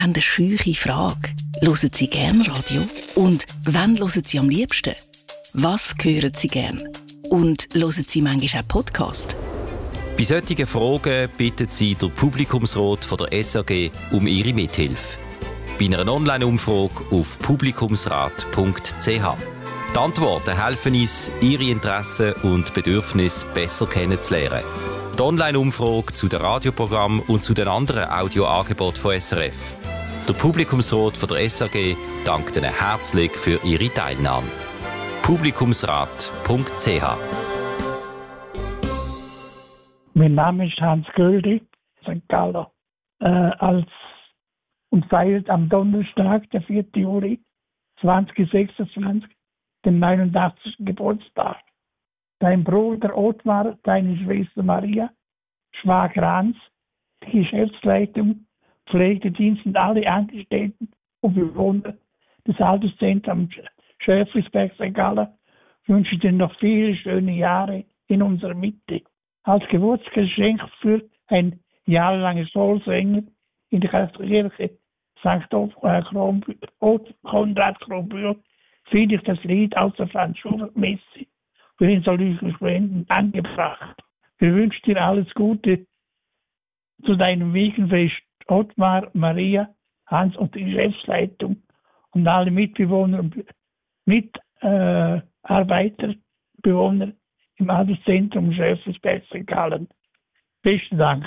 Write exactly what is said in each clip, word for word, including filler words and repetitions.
Haben eine scheuche Frage? Hören Sie gerne Radio? Und wann hören Sie am liebsten? Was hören Sie gerne? Und hören Sie manchmal auch Podcast? Bei solchen Fragen bittet Sie der Publikumsrat von der S R G um Ihre Mithilfe. Bei einer Online-Umfrage auf publikumsrat punkt c h. Die Antworten helfen uns, Ihre Interessen und Bedürfnisse besser kennenzulernen. Die Online-Umfrage zu den Radioprogrammen und zu den anderen Audioangeboten von S R F. Der Publikumsrat von der S R G dankt Ihnen herzlich für Ihre Teilnahme. publikumsrat punkt c h. Mein Name ist Hans Göldi, Sankt Galler. Äh, als und feiert am Donnerstag, der vierten Juli zweitausendsechsundzwanzig, den neunundachtzigsten Geburtstag. Dein Bruder Ottmar, deine Schwester Maria, Schwager Hans, die Geschäftsleitung, Pflegedienst und alle Angestellten und Bewohner des Alterszentrums Schöfflisberg Sankt Galler wünsche dir noch viele schöne Jahre in unserer Mitte. Als Geburtsgeschenk für ein jahrelanges Soulsänger in der Kirche Sankt Konrad Kronbühl finde ich das Lied aus der Franz Schubert Messe für den solchen Spenden angebracht. Wir wünschen dir alles Gute zu deinem Wiegenfest, Ottmar, Maria, Hans und die Geschäftsleitung und alle Mitbewohner und Mitarbeiter, äh, Bewohner im Alterszentrum Schöfflisberg Sankt Gallen. Besten Dank.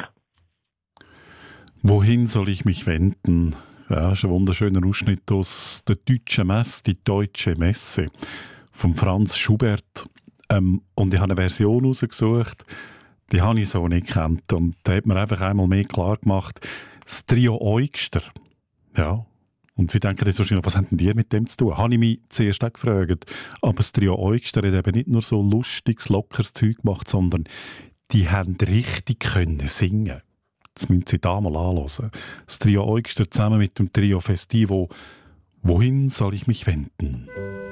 Wohin soll ich mich wenden? Ja, das ist ein wunderschöner Ausschnitt aus der deutschen Messe, die Deutsche Messe von Franz Schubert. Ähm, und ich habe eine Version rausgesucht, die habe ich so nicht gekannt. Und da hat mir einfach einmal mehr klar gemacht, das Trio Eugster. Ja. Und Sie denken jetzt wahrscheinlich, was haben denn die mit dem zu tun? Habe ich mich zuerst auch gefragt. Aber das Trio Eugster hat eben nicht nur so lustiges, lockeres Zeug gemacht, sondern die haben richtig können singen. Das müssen Sie da mal anhören. Das Trio Eugster zusammen mit dem Trio Festivo. Wohin soll ich mich wenden?